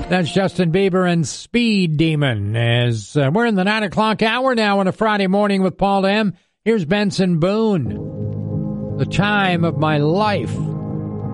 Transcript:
That's Justin Bieber and Speed Demon. As we're in the 9 o'clock hour now on a Friday morning with Paul M. Here's Benson Boone. The time of my life.